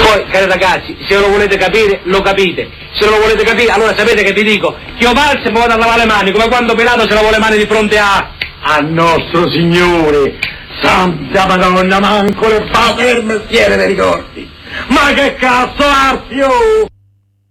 Poi, cari ragazzi, se lo volete capire, lo capite. Se non lo volete capire, allora sapete che vi dico? Che io valse e mi vado a lavare le mani, come quando Pilato se lava le mani di fronte a nostro Signore. Santa Madonna, manco le fa per mestiere dei ricordi. Ma che cazzo, Arzio!